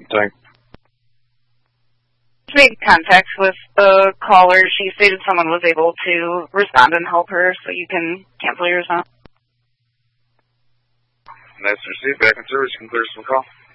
Thanks. Made contact with the caller. She stated someone was able to respond and help her, so you can cancel your response. Nice to receive. Back in service. You can clear some call.